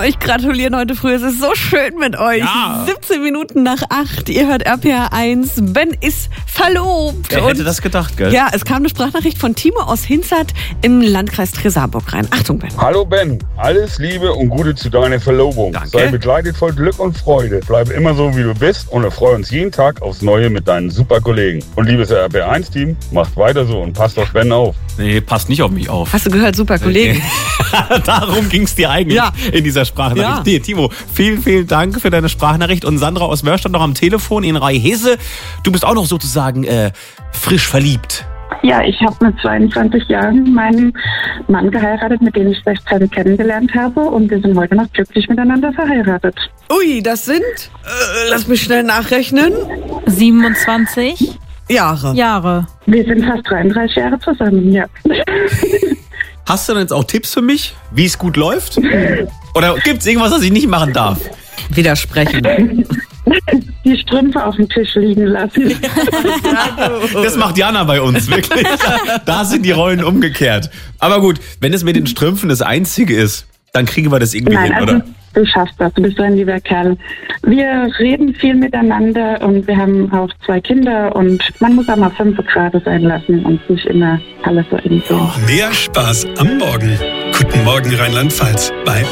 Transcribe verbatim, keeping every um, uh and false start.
euch gratulieren heute früh. Es ist so schön mit euch. Ja. siebzehn Minuten nach acht. Ihr hört R P R eins. Ben ist verlobt. Wer hätte Und das gedacht, gell? ja, es kam eine Sprachnachricht von Timo aus Hinzert im Landkreis Tresa-Burg rein. Achtung, Ben. Hallo Ben, alles Liebe und Gute zu deiner Verlobung. Danke. Sei begleitet voll Glück und Freude. Bleib immer so, wie du bist und erfreue uns jeden Tag aufs Neue mit deinen super Kollegen. Und liebes R P R eins Team, macht weiter so und passt auf Ben auf. Nee, passt nicht auf mich auf. Hast du gehört, super Kollegen. Darum ging es dir eigentlich Ja. in dieser Sprachnachricht. Ja. Nee, Timo, vielen, vielen Dank für deine Sprachnachricht. Und Sandra aus Mörstadt noch am Telefon in Rhei-Hesse. Du bist auch noch sozusagen äh, frisch verliebt. Ja, ich habe mit zweiundzwanzig Jahren meinen Mann geheiratet, mit dem ich sechzehn kennengelernt habe. Und wir sind heute noch glücklich miteinander verheiratet. Ui, das sind, äh, lass mich schnell nachrechnen, siebenundzwanzig Jahre. Jahre. Wir sind fast dreiunddreißig Jahre zusammen, ja. Hast du denn jetzt auch Tipps für mich, wie es gut läuft? Oder gibt es irgendwas, was ich nicht machen darf? Widersprechen. Die Strümpfe auf dem Tisch liegen lassen. Das macht Jana bei uns, wirklich. Da sind die Rollen umgekehrt. Aber gut, wenn es mit den Strümpfen das Einzige ist, dann kriegen wir das irgendwie Nein, hin, also oder? du schaffst das, du bist so ein lieber Kerl. Wir reden viel miteinander und wir haben auch zwei Kinder und man muss auch mal fünf Grad sein lassen und nicht immer alles so eng sehen. Mehr Spaß am Morgen. Guten Morgen Rheinland-Pfalz bei